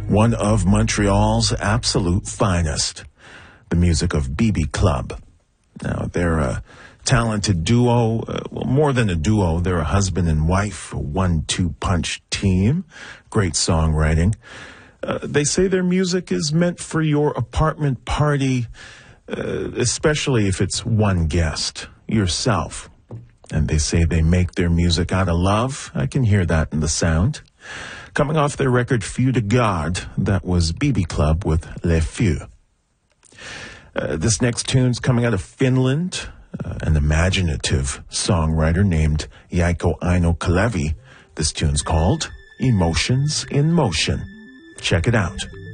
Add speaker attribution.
Speaker 1: one of Montreal's absolute finest, the music of BB Club. Now, they're a talented duo, well, more than a duo, they're a husband and wife, a 1-2 punch team, great songwriting. They say their music is meant for your apartment party, especially if it's one guest, yourself. And they say they make their music out of love. I can hear that in the sound. Coming off their record Feu de Garde, that was BB Club with Les Feux. This next tune's coming out of Finland, an imaginative songwriter named Jaakko Aino Kalevi. This tune's called Emotions in Motion. Check it out.